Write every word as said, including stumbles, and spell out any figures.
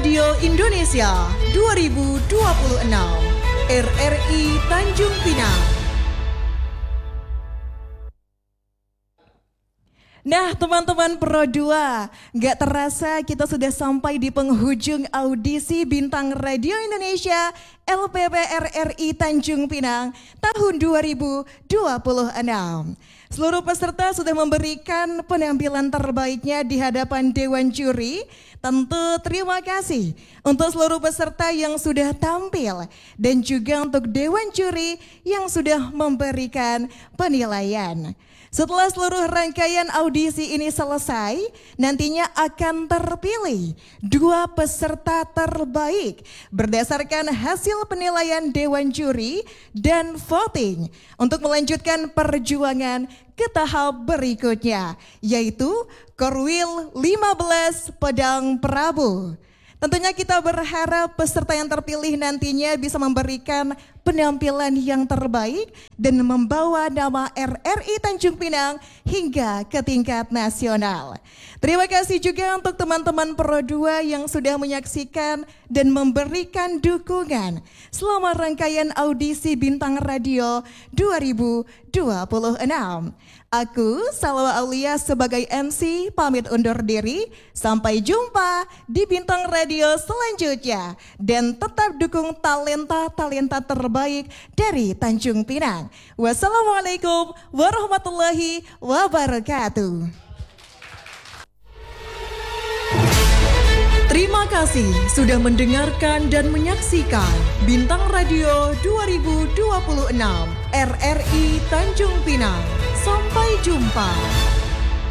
Radio Indonesia dua ribu dua puluh enam, R R I Tanjung Pinang. Nah teman-teman Pro dua, gak terasa kita sudah sampai di penghujung audisi Bintang Radio Indonesia L P P R R I Tanjung Pinang tahun dua ribu dua puluh enam. Seluruh peserta sudah memberikan penampilan terbaiknya di hadapan Dewan Juri. Tentu terima kasih untuk seluruh peserta yang sudah tampil dan juga untuk Dewan Juri yang sudah memberikan penilaian. Setelah seluruh rangkaian audisi ini selesai, nantinya akan terpilih dua peserta terbaik berdasarkan hasil penilaian Dewan Juri dan voting untuk melanjutkan perjuangan ke tahap berikutnya, yaitu Korwil lima belas Padang Prabu. Tentunya kita berharap peserta yang terpilih nantinya bisa memberikan penampilan yang terbaik dan membawa nama R R I Tanjung Pinang hingga ke tingkat nasional. Terima kasih juga untuk teman-teman Pro dua yang sudah menyaksikan dan memberikan dukungan selama rangkaian audisi Bintang Radio dua ribu dua puluh enam. Aku, Salwa Aulia sebagai M C, pamit undur diri. Sampai jumpa di Bintang Radio selanjutnya. Dan tetap dukung talenta-talenta terbaik dari Tanjung Pinang. Wassalamualaikum warahmatullahi wabarakatuh. Terima kasih sudah mendengarkan dan menyaksikan Bintang Radio dua ribu dua puluh enam R R I Tanjung Pinang. Sampai jumpa.